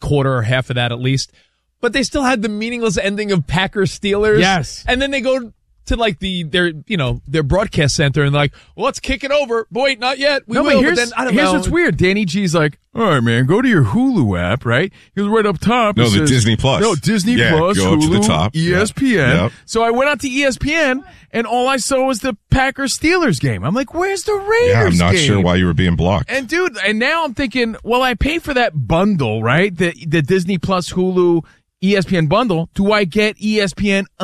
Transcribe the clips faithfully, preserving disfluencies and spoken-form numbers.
quarter or half of that at least. But they still had the meaningless ending of Packers Steelers. Yes. And then they go to like the their you know their broadcast center and like, well, let's kick it over. But wait, not yet. We no, will. but here's, but then, I don't here's know. what's weird. Danny G's like, all right, man, go to your Hulu app, right? He was right up top. No, It the says- Disney Plus. No, Disney Yeah, Plus, go up Hulu, to the top. E S P N. Yep. Yep. So I went out to E S P N, and all I saw was the Packers Steelers game. I'm like, where's the Raiders Yeah, I'm not game? sure why you were being blocked. And dude, and now I'm thinking, well, I pay for that bundle, right? The the Disney Plus, Hulu, E S P N bundle. Do I get E S P N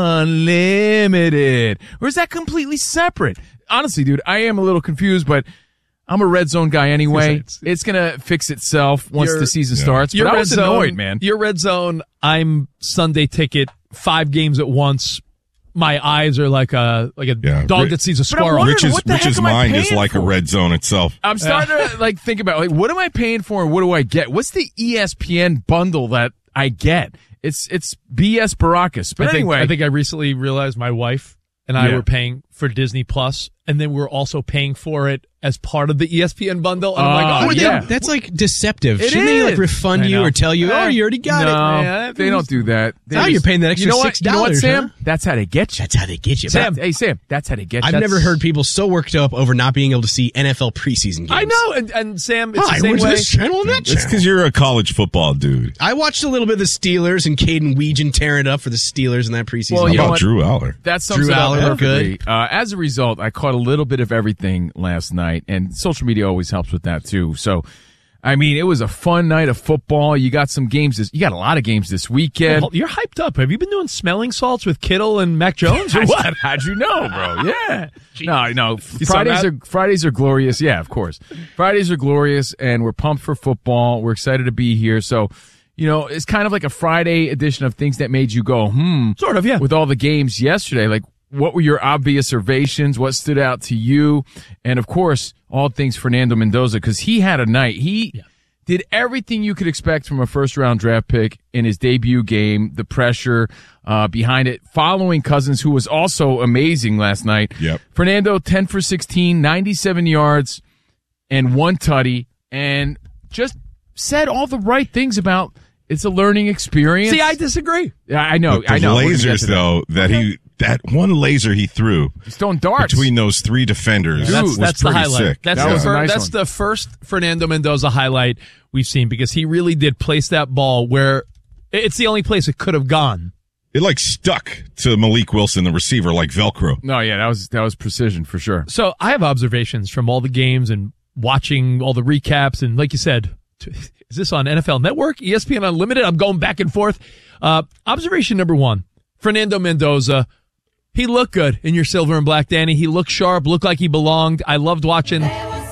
Unlimited? Or is that completely separate? Honestly, dude, I am a little confused, but I'm a red zone guy anyway. It's- It's gonna fix itself once Your- the season Yeah. starts. Your But I red was zone, annoyed, man. Your red zone. I'm Sunday ticket, five games at once. My eyes are like a like a Yeah, dog Ri- that sees a But I'm squirrel. wondering, Rich's, what the heck Rich's am I mind is paying like a for? red zone itself. I'm starting to like think about like what am I paying for and what do I get? What's the E S P N bundle that I get? It's it's B S Baracus. But I think, anyway, I think I recently realized my wife and I Yeah. were paying for Disney Plus, and then we're also paying for it as part of the E S P N bundle. And I'm like, Uh, oh, Well, yeah. then That's like deceptive. It Shouldn't they like is. refund I you know. or tell you, oh, you already got no, it? Yeah, they don't do that. They Oh, just- you're paying that extra you know what? six You know what, dollars, Sam? huh? That's how they get you. That's how they get you. Sam, But hey Sam, that's how they get you. I've never heard people so worked up over not being able to see N F L preseason games. I know. And, and Sam, it's Hi, the same where's way. this channel and that It's channel? because you're a college football dude. I watched a little bit of the Steelers and Caden Weegan tearing it up for the Steelers in that preseason. Well, How you know about what? Drew Aller? That sums Drew it up Aller looked perfectly. Uh, as a result, I caught a little bit of everything last night, and social media always helps with that too. So, I mean, it was a fun night of football. You got some games. This, you got a lot of games this weekend. You're hyped up. Have you been doing smelling salts with Kittle and Mac Jones or what? How'd you know, bro? Yeah. No, no. saw Fridays that? are Fridays are glorious. Yeah, of course. Fridays are glorious, and we're pumped for football. We're excited to be here. So, you know, it's kind of like a Friday edition of things that made you go, hmm. Sort of, yeah. With all the games yesterday, like what were your obvious observations? What stood out to you? And of course, all things Fernando Mendoza, because he had a night. He Yeah. did everything you could expect from a first round draft pick in his debut game, the pressure uh, behind it, following Cousins, who was also amazing last night. Yep. Fernando, ten for sixteen, ninety-seven yards and one tutty, and just said all the right things about it's a learning experience. See, I disagree. Yeah, I know. But the I know. We're gonna get lasers, to that. though, that he that one laser he threw He's throwing darts. between those three defenders Dude, That's, was that's the pretty highlight. sick. That's, That the, was a fir- nice that's one. the first Fernando Mendoza highlight we've seen because he really did place that ball where it's the only place it could have gone. It like stuck to Malik Wilson, the receiver, like Velcro. No, yeah, that was that was precision for sure. So I have observations from all the games and watching all the recaps. And like you said, is this on N F L Network, E S P N Unlimited? I'm going back and forth. Uh, observation number one, Fernando Mendoza. He looked good in your silver and black, Danny. He looked sharp, looked like he belonged. I loved watching.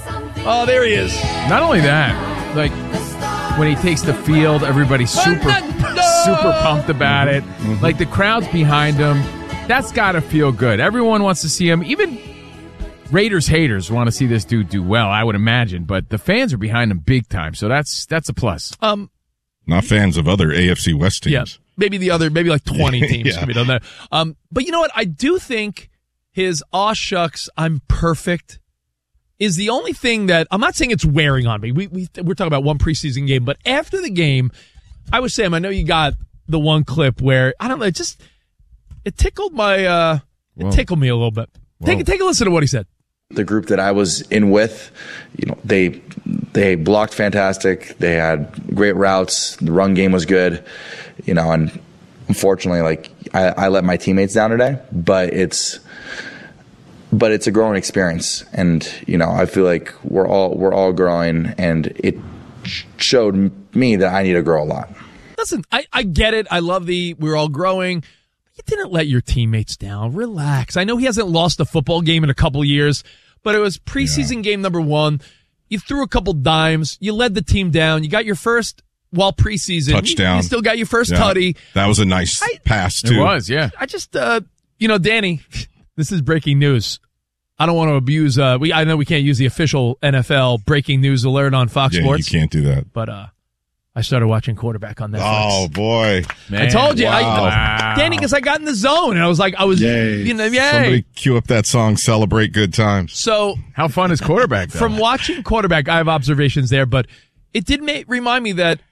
Oh, there he is. Not only that, like when he takes the field, everybody's super super pumped about it. Like the crowd's behind him. That's got to feel good. Everyone wants to see him. Even Raiders haters want to see this dude do well, I would imagine, but the fans are behind him big time. So that's that's a plus. Um, Not fans of other A F C West teams. Yeah, maybe the other, maybe like twenty teams Yeah. could be done there. Um, but you know what? I do think his aw shucks, I'm perfect is the only thing that I'm not saying it's wearing on me. We, we we're talking about one preseason game, but after the game, I was Sam. I know you got the one clip where I don't know. It just it tickled my uh, it Whoa. tickled me a little bit. Take take a listen to what he said. The group that I was in with, you know, they they blocked fantastic. They had great routes. The run game was good, you know. And unfortunately, like I, I let my teammates down today. But it's but it's a growing experience, and you know, I feel like we're all we're all growing, and it sh- showed me that I need to grow a lot. Listen, I, I get it. I love the we're all growing. You didn't let your teammates down. Relax. I know he hasn't lost a football game in a couple years, but it was preseason yeah. game number one. You threw a couple dimes. You led the team down. You got your first, well, preseason. Touchdown. You, you still got your first yeah. tutty. That was a nice I, pass, too. It was, yeah. I just, uh, you know, Danny, this is breaking news. I don't want to abuse, uh, we, I know we can't use the official N F L breaking news alert on Fox yeah, Sports. You can't do that. But, uh, I started watching Quarterback on Netflix. Oh, boy. Man, I told you. Wow. I, Wow. Danny, because I got in the zone, and I was like, I was, Yay. you know, yay. Somebody cue up that song, Celebrate Good Times. So, how fun is Quarterback, though? From watching Quarterback, I have observations there, but it did make, remind me that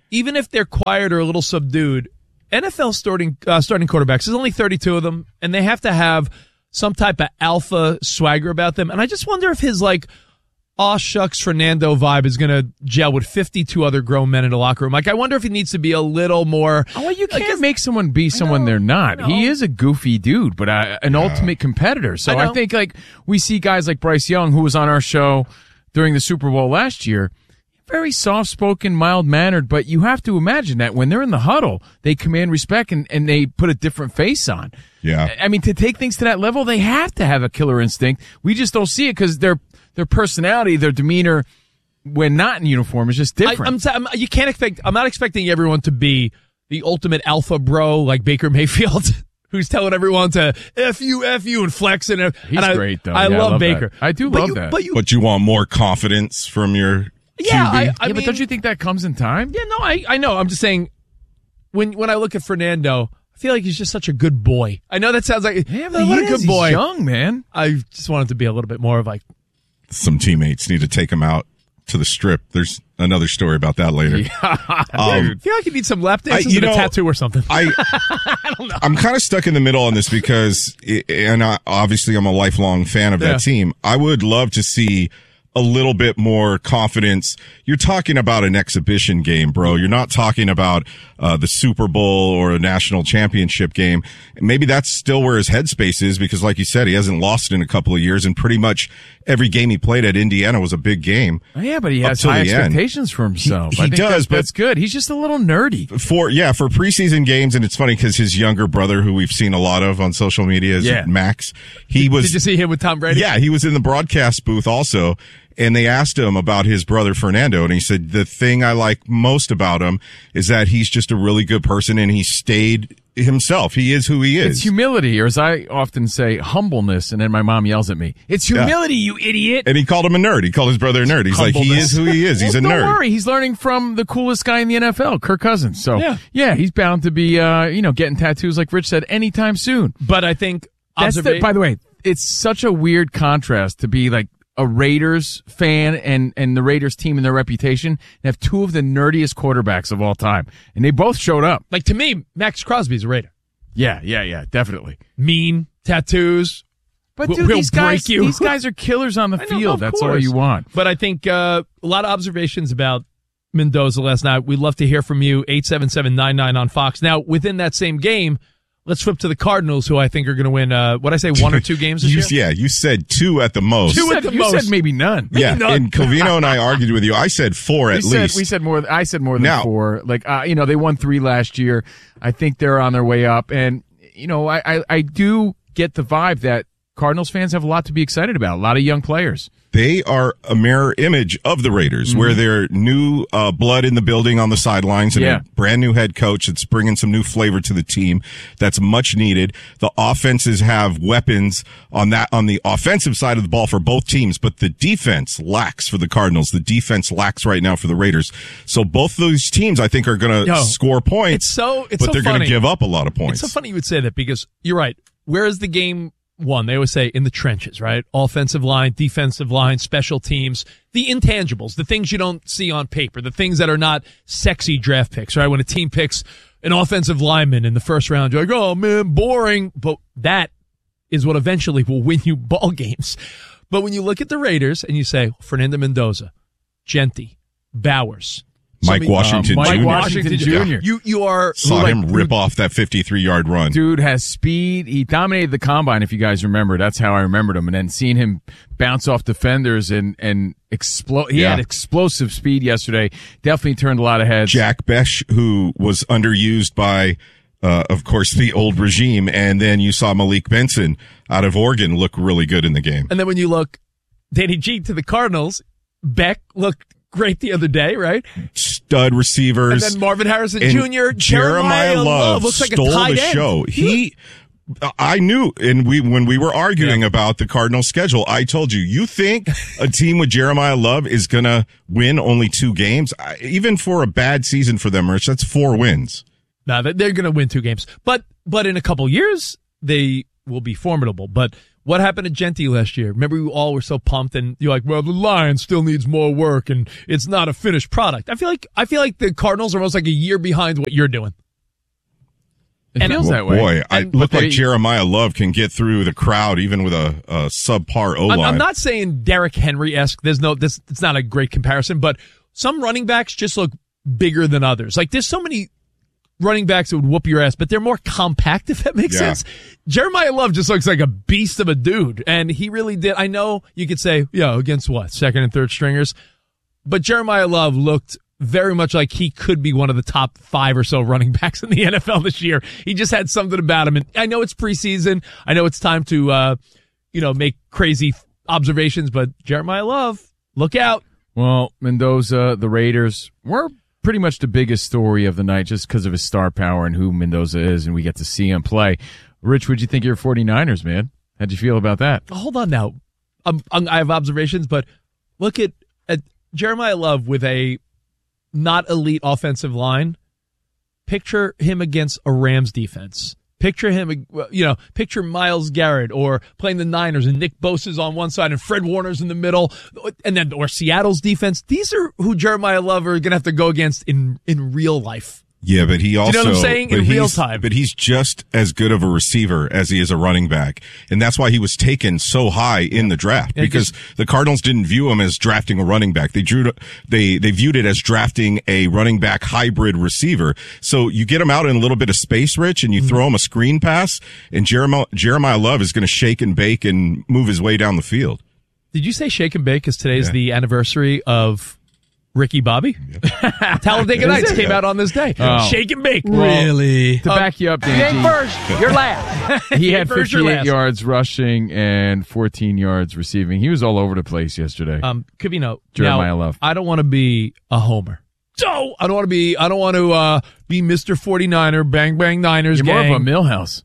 even if they're quiet or a little subdued, N F L starting uh, starting quarterbacks, there's only thirty-two of them, and they have to have some type of alpha swagger about them. And I just wonder if his, like, aw shucks Fernando vibe is going to gel with fifty-two other grown men in the locker room. Like, I wonder if he needs to be a little more. Oh, well, you can't like, make someone be someone know, they're not. He is a goofy dude, but uh, an yeah. ultimate competitor. So I, I think, like, we see guys like Bryce Young, who was on our show during the Super Bowl last year. Very soft-spoken, mild-mannered, but you have to imagine that when they're in the huddle, they command respect and, and they put a different face on. Yeah. I mean, to take things to that level, they have to have a killer instinct. We just don't see it because their their personality, their demeanor, when not in uniform, is just different. I, I'm, I'm, you can't expect. I'm not expecting everyone to be the ultimate alpha bro like Baker Mayfield, who's telling everyone to F you, F you, and flex. And, He's and I, great, though. I yeah, love I love Baker. That. I do but love you, that. But you, but you want more confidence from your yeah, Q B? I, I yeah, mean, but don't you think that comes in time? Yeah, no, I, I know. I'm just saying, when when I look at Fernando, I feel like he's just such a good boy. I know that sounds like, yeah, but what a good is. boy. He's young, man. I just want him to be a little bit more of like. Some teammates need to take him out to the strip. There's another story about that later. Yeah, um, I feel like you need some lap dances I, you and a know, tattoo or something. I, I don't know. I'm kind of stuck in the middle on this because, it, and I, obviously I'm a lifelong fan of Yeah. that team. I would love to see a little bit more confidence. You're talking about an exhibition game, bro. You're not talking about uh, the Super Bowl or a national championship game. Maybe that's still where his headspace is because, like you said, he hasn't lost it in a couple of years, and pretty much every game he played at Indiana was a big game. Oh, yeah, but he Up has till high the end. expectations for himself. He- he I think does, that's, but- that's good. He's just a little nerdy. For, yeah, for preseason games, and it's funny because his younger brother, who we've seen a lot of on social media, is Yeah. Max. He was. Did you see him with Tom Brady? Yeah, he was in the broadcast booth also. And they asked him about his brother Fernando, and he said, the thing I like most about him is that he's just a really good person and he stayed himself. He is who he is. It's humility, or as I often say, humbleness, and then my mom yells at me. It's humility, you idiot. And he called him a nerd. He called his brother a nerd. He's like, he is who he is. He's well, a don't nerd. worry, he's learning from the coolest guy in the N F L, Kirk Cousins. So Yeah. yeah, he's bound to be, uh, you know, getting tattoos like Rich said anytime soon. But I think That's the, observa- by the way, it's such a weird contrast to be like a Raiders fan and, and the Raiders team and their reputation and have two of the nerdiest quarterbacks of all time. And they both showed up. like to me, Max Crosby's a Raider. Yeah, yeah, yeah, definitely. Mean, tattoos. But We'll- dude, we'll these guys, break you. these guys are killers on the I know, field. of That's all course. you want. But I think uh, a lot of observations about Mendoza last night. We'd love to hear from you. eight seven seven nine nine on Fox. Now, within that same game, let's flip to the Cardinals, who I think are going to win, uh, what I say, one or two games this You, year? yeah, you said two at the most. Two You at said, the you most. said maybe none. yeah, none. and Covino and I argued with you. I said four at we said, least. We said more. I said more than Now- four. Like uh, you know, they won three last year. I think they're on their way up, and you know, I, I I do get the vibe that Cardinals fans have a lot to be excited about. A lot of young players. They are a mirror image of the Raiders, Mm-hmm. where they're new uh, blood in the building on the sidelines and Yeah. a brand new head coach that's bringing some new flavor to the team. That's much needed. The offenses have weapons on that on the offensive side of the ball for both teams, but the defense lacks for the Cardinals. The defense lacks right now for the Raiders. So both those teams, I think, are going Yo, to score points. It's so it's but so they're going funny. to give up a lot of points. It's so funny you would say that because you're right. Where is the game won? They always say in the trenches, right? Offensive line, defensive line, special teams, the intangibles, the things you don't see on paper, the things that are not sexy draft picks, right? When a team picks an offensive lineman in the first round, you're like, oh man, boring. But that is what eventually will win you ball games. But when you look at the Raiders and you say Fernando Mendoza, Genti, Bowers, Mike somebody- Washington uh, Mike Junior Washington Junior You you are Saw like, him rip off that fifty-three yard run. Dude has speed. He dominated the combine, if you guys remember. That's how I remembered him. And then seeing him bounce off defenders and, and explode. He Yeah. had explosive speed yesterday. Definitely turned a lot of heads. Jack Besh, who was underused by, uh, of course, the old regime. And then you saw Malik Benson out of Oregon look really good in the game. And then when you look, Danny G to the Cardinals, Beck looked great the other day, right? Stud receivers. And then Marvin Harrison And Junior Jeremiah, Jeremiah Love looks like stole a tight the end. show. He, I knew, and we when we were arguing Yeah. about the Cardinals schedule, I told you, you think a team with Jeremiah Love is gonna win only two games, I, even for a bad season for them, Rich? That's four wins. No, they're going to win two games, but but in a couple years they will be formidable. But What happened to Genty last year? Remember, we all were so pumped, and you're like, "Well, the Lions still needs more work, and it's not a finished product." I feel like I feel like the Cardinals are almost like a year behind what you're doing. It And- feels Well, that way. boy, I And- look but they- like Jeremiah Love can get through the crowd even with a, a subpar O line. I'm, I'm not saying Derrick Henry-esque. There's no, this, it's not a great comparison, but some running backs just look bigger than others. Like, there's so many running backs that would whoop your ass, but they're more compact, if that makes Yeah. sense. Jeremiah Love just looks like a beast of a dude, and he really did. I know you could say, yeah, against what? Second and third stringers? But Jeremiah Love looked very much like he could be one of the top five or so running backs in the N F L this year. He just had something about him. And I know it's preseason. I know it's time to, uh, you know, make crazy observations, but Jeremiah Love, look out. Well, Mendoza, the Raiders, were pretty much the biggest story of the night just because of his star power and who Mendoza is, and we get to see him play. Rich, what'd you think of your 49ers, man? How'd you feel about that? Hold on now. Um, um, I have observations, but look at, at Jeremiah Love with a not elite offensive line. Picture him against a Rams defense. Picture him, you know, picture Myles Garrett or playing the Niners and Nick Bosa's on one side and Fred Warner's in the middle, and then or Seattle's defense. These are who Jeremiah Love are going to have to go against in in real life. Yeah, but he also, you know what I'm saying? but In real he's- time. But he's just as good of a receiver as he is a running back. And that's why he was taken so high in the draft, Yeah, because the Cardinals didn't view him as drafting a running back. They drew, they, they viewed it as drafting a running back hybrid receiver. So you get him out in a little bit of space, Rich, and you Mm-hmm. throw him a screen pass, and Jeremiah, Jeremiah Love is going to shake and bake and move his way down the field. Did you say shake and bake? Because today's Yeah. the anniversary of Ricky Bobby. Talladega Nights came out on this day. Oh. Shake and bake. Really? To back you up, Dangy, first, you're last. he had First, you're fifty-eight last. yards rushing and fourteen yards receiving. He was all over the place yesterday. Um, Covino, Jeremiah now, Love. I don't want to be a homer. So I don't want to be. I don't want to uh, be Mister forty-niner, bang bang Niners You're more gang. of a Millhouse.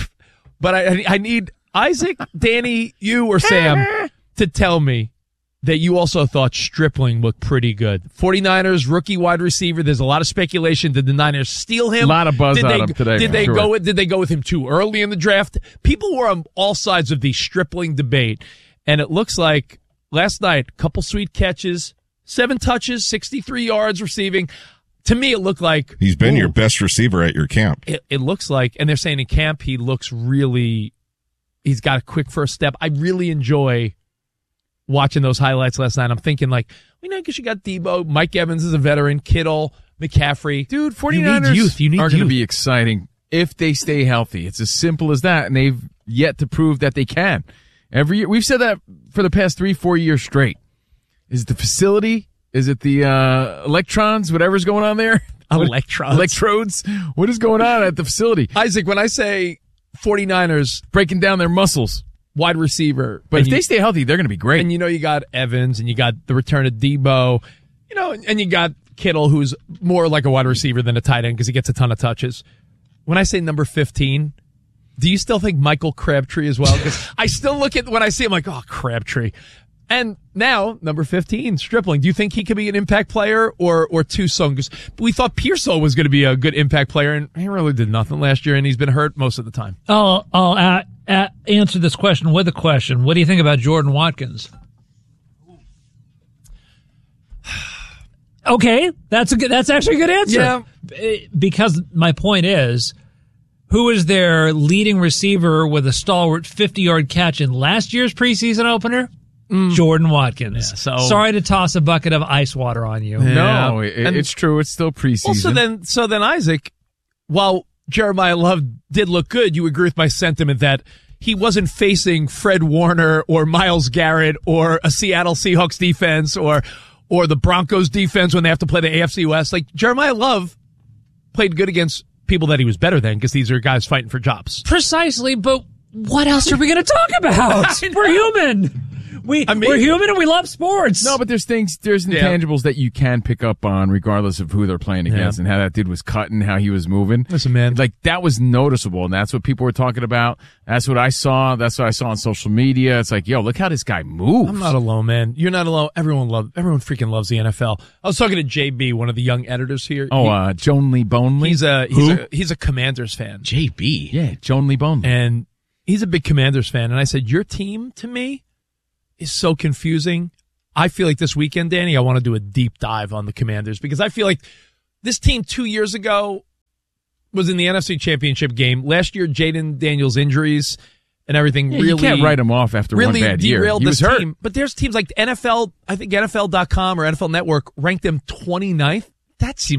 But I, I need Isaac, Danny, you, or Sam to tell me that you also thought Stripling looked pretty good. 49ers, rookie wide receiver. There's a lot of speculation. Did the Niners steal him? A lot of buzz did on they, him today, Did for they sure. go with, Did they go with him too early in the draft? People were on all sides of the Stripling debate, and it looks like last night, couple sweet catches, seven touches, sixty-three yards receiving. To me, it looked like He's been ooh, your best receiver at your camp. it, it looks like, and they're saying in camp he looks really, he's got a quick first step. I really enjoy watching those highlights last night. I'm thinking like, you know, because you got Debo, Mike Evans is a veteran, Kittle, McCaffrey. Dude, You need 49ers youth. You need are going to youth. be exciting if they stay healthy. It's as simple as that, and they've yet to prove that they can. Every year, we've said that for the past three, four years straight. Is it the facility? Is it the uh, electrons? Whatever's going on there? Electrons. Electrodes? What is going on at the facility? Isaac, when I say 49ers Breaking down their muscles. wide receiver, But and if you- they stay healthy, they're going to be great. and you know you got Evans and you got the return of Debo, you know, and you got Kittle, who's more like a wide receiver than a tight end because he gets a ton of touches. When I say number fifteen, do you still think Michael Crabtree as well? Because I still look at when I see him like, oh, Crabtree. And now number fifteen, Stripling. Do you think he could be an impact player or or too soon? Because we thought Pearsall was going to be a good impact player, and he really did nothing last year, and he's been hurt most of the time. I'll, I'll uh, uh, answer this question with a question. What do you think about Jordan Watkins? Okay, that's a good. That's actually a good answer. Yeah. Eh, Because my point is, who is their leading receiver with a stalwart fifty-yard catch in last year's preseason opener? Jordan Watkins. Yeah, so- sorry to toss a bucket of ice water on you. no, Yeah. it, And- it's true. It's still preseason. Well, so then, so then Isaac, while Jeremiah Love did look good, you agree with my sentiment that he wasn't facing Fred Warner or Myles Garrett or a Seattle Seahawks defense or or the Broncos defense when they have to play the A F C West. Like Jeremiah Love played good against people that he was better than because these are guys fighting for jobs. Precisely, but what else are we going to talk about? We're human. We, I mean- we're human and we love sports. No, but there's things, there's Yeah. intangibles that you can pick up on regardless of who they're playing against Yeah. and how that dude was cutting, how he was moving. Listen, man. Like, that was noticeable, and that's what people were talking about. That's what I saw. That's what I saw on social media. It's like, yo, look how this guy moves. I'm not alone, man. You're not alone. Everyone love. Everyone freaking loves the N F L. I was talking to J B, one of the young editors here. oh, He- uh, Joan Lee Boneley? he's a he's a he's a Commanders fan, J B. yeah, Joan Lee Boneley. and he's a big Commanders fan, and I said, your team to me is so confusing. I feel like this weekend, Danny, I want to do a deep dive on the Commanders because I feel like this team two years ago was in the N F C Championship game. Last year, Jaden Daniels' injuries and everything Yeah, really you can't write him off after really one bad year. derailed He was this hurt. team. But there's teams like N F L, I think N F L dot com or N F L Network ranked them twenty-ninth. That seems